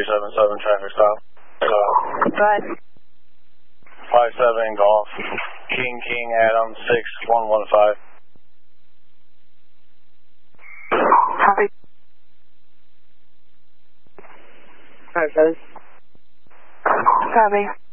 377 traffic stop. Bye. 57 Golf. King Adam 6115. Copy. 57. Copy.